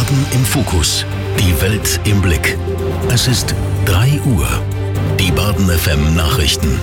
Baden im Fokus. Die Welt im Blick. Es ist 3 Uhr. Die Baden FM Nachrichten.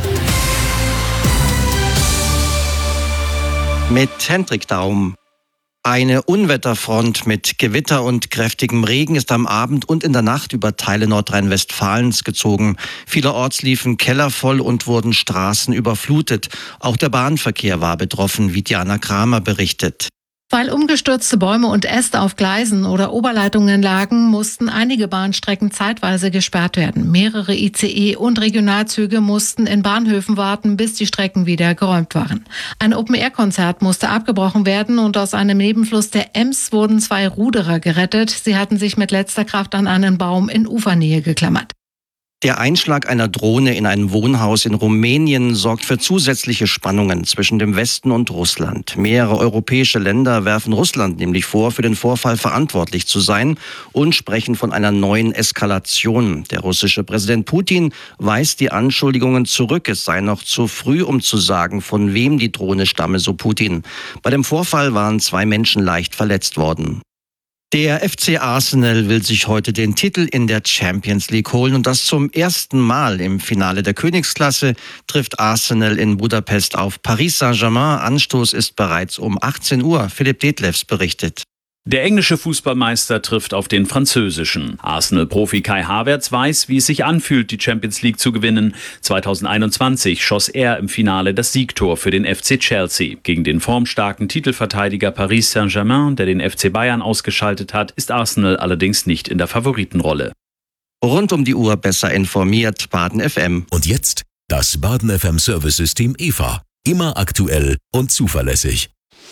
Mit Hendrik Daum. Eine Unwetterfront mit Gewitter und kräftigem Regen ist am Abend und in der Nacht über Teile Nordrhein-Westfalens gezogen. Vielerorts liefen Keller voll und wurden Straßen überflutet. Auch der Bahnverkehr war betroffen, wie Diana Kramer berichtet. Weil umgestürzte Bäume und Äste auf Gleisen oder Oberleitungen lagen, mussten einige Bahnstrecken zeitweise gesperrt werden. Mehrere ICE- und Regionalzüge mussten in Bahnhöfen warten, bis die Strecken wieder geräumt waren. Ein Open-Air-Konzert musste abgebrochen werden und aus einem Nebenfluss der Ems wurden 2 Ruderer gerettet. Sie hatten sich mit letzter Kraft an einen Baum in Ufernähe geklammert. Der Einschlag einer Drohne in ein Wohnhaus in Rumänien sorgt für zusätzliche Spannungen zwischen dem Westen und Russland. Mehrere europäische Länder werfen Russland nämlich vor, für den Vorfall verantwortlich zu sein und sprechen von einer neuen Eskalation. Der russische Präsident Putin weist die Anschuldigungen zurück. Es sei noch zu früh, um zu sagen, von wem die Drohne stamme, so Putin. Bei dem Vorfall waren 2 Menschen leicht verletzt worden. Der FC Arsenal will sich heute den Titel in der Champions League holen und das zum ersten Mal im Finale der Königsklasse trifft Arsenal in Budapest auf Paris Saint-Germain. Anstoß ist bereits um 18 Uhr. Philipp Detlefs berichtet. Der englische Fußballmeister trifft auf den französischen. Arsenal-Profi Kai Havertz weiß, wie es sich anfühlt, die Champions League zu gewinnen. 2021 schoss er im Finale das Siegtor für den FC Chelsea. Gegen den formstarken Titelverteidiger Paris Saint-Germain, der den FC Bayern ausgeschaltet hat, ist Arsenal allerdings nicht in der Favoritenrolle. Rund um die Uhr besser informiert, Baden FM. Und jetzt das Baden FM Service-System EVA. Immer aktuell und zuverlässig.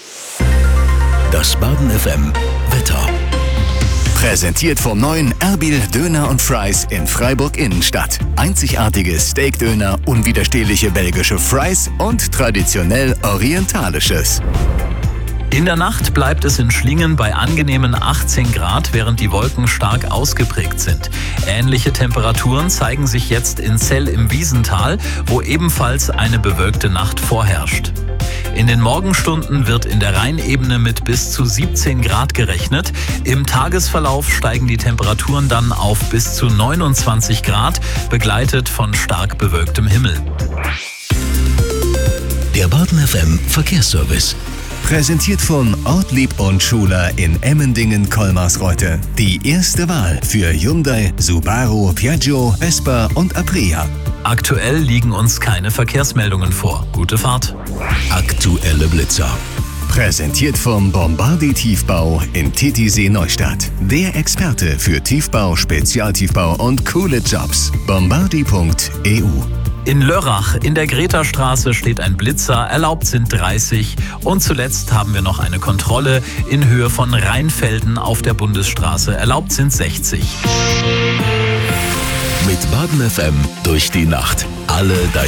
Das Baden FM Wetter. Präsentiert vom neuen Erbil Döner und Fries in Freiburg Innenstadt. Einzigartige Steakdöner, unwiderstehliche belgische Fries und traditionell orientalisches. In der Nacht bleibt es in Schlingen bei angenehmen 18 Grad, während die Wolken stark ausgeprägt sind. Ähnliche Temperaturen zeigen sich jetzt in Zell im Wiesental, wo ebenfalls eine bewölkte Nacht vorherrscht. In den Morgenstunden wird in der Rheinebene mit bis zu 17 Grad gerechnet. Im Tagesverlauf steigen die Temperaturen dann auf bis zu 29 Grad, begleitet von stark bewölktem Himmel. Der Baden FM Verkehrsservice. Präsentiert von Ortlieb und Schuler in Emmendingen-Kolmarsreuth. Die erste Wahl für Hyundai, Subaru, Piaggio, Vespa und Aprilia. Aktuell liegen uns keine Verkehrsmeldungen vor. Gute Fahrt. Aktuelle Blitzer. Präsentiert vom Bombardi Tiefbau in Titisee Neustadt. Der Experte für Tiefbau, Spezialtiefbau und coole Jobs. Bombardi.eu. In Lörrach in der Gretastraße steht ein Blitzer, erlaubt sind 30. Und zuletzt haben wir noch eine Kontrolle in Höhe von Rheinfelden auf der Bundesstraße, erlaubt sind 60. Mit Baden FM durch die Nacht. Alle